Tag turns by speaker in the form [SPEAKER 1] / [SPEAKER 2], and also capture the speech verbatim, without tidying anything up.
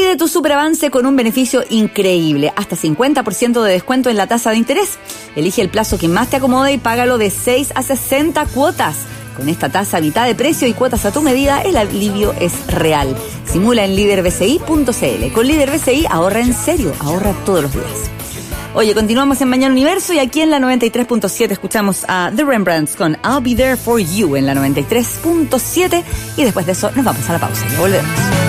[SPEAKER 1] Pide tu superavance con un beneficio increíble, hasta cincuenta por ciento de descuento en la tasa de interés. Elige el plazo que más te acomode y págalo de seis a sesenta cuotas. Con esta tasa a mitad de precio y cuotas a tu medida, el alivio es real. Simula en líder b c i punto c l. Con Líder B C I ahorra en serio, ahorra todos los días. Oye, continuamos en Mañana Universo y aquí en la noventa y tres punto siete escuchamos a The Rembrandts con I'll Be There For You en la noventa y tres punto siete y después de eso nos vamos a la pausa. Ya volvemos.